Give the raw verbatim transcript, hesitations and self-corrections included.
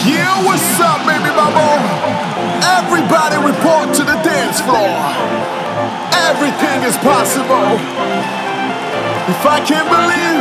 Yeah, what's up, baby bubble? Everybody report to the dance floor. Everything is possible. If I can't believe,